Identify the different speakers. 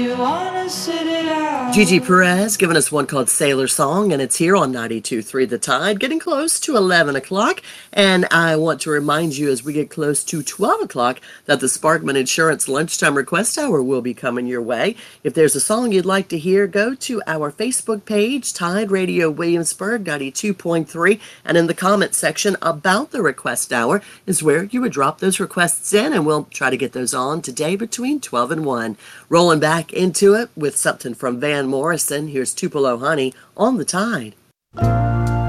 Speaker 1: Gigi Perez giving us one called Sailor Song, and it's here on 92.3 The Tide, getting close to 11 o'clock. And I want to remind you as we get close to 12 o'clock that the Sparkman Insurance Lunchtime Request Hour will be coming your way. If there's a song you'd like to hear, go to our Facebook page, Tide Radio Williamsburg 92.3, and in the comment section about the Request Hour is where you would drop those requests in, and we'll try to get those on today between 12 and 1. Rolling back into it with something from Van Morrison. Here's Tupelo Honey on the Tide.